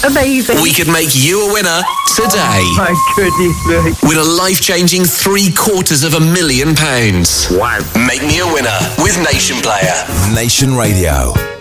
Amazing. We could make you a winner today. Oh, my goodness me. With a life-changing £750,000. Wow. Make me a winner with Nation Player. Nation Radio.